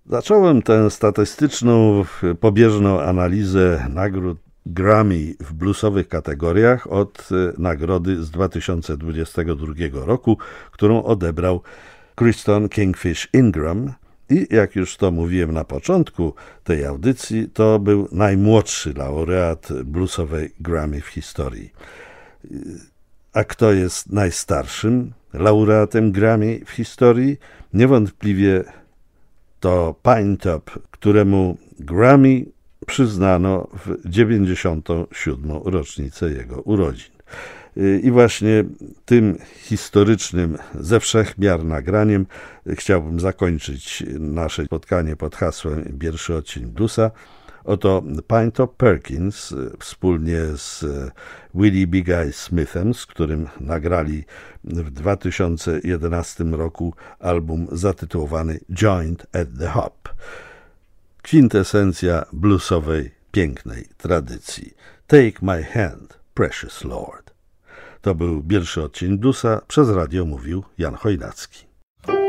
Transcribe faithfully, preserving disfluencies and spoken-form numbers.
Zacząłem tę statystyczną, pobieżną analizę nagród Grammy w bluesowych kategoriach od nagrody z dwa tysiące dwudziestego drugiego roku, którą odebrał Kristen Kingfish Ingram. I jak już to mówiłem na początku tej audycji, to był najmłodszy laureat bluesowej Grammy w historii. A kto jest najstarszym laureatem Grammy w historii? Niewątpliwie to Pinetop, któremu Grammy przyznano w dziewięćdziesiątą siódmą rocznicę jego urodzin. I właśnie tym historycznym ze wszech miar nagraniem chciałbym zakończyć nasze spotkanie pod hasłem Pierwszy odcień bluesa. Oto Pinetop Perkins wspólnie z Willie Big Eye Smithem, z którym nagrali w dwa tysiące jedenastym roku album zatytułowany Joint at the Hop. Kwintesencja bluesowej, pięknej tradycji. Take my hand, precious Lord. To był pierwszy odcień bluesa. Przez radio mówił Jan Chojnacki.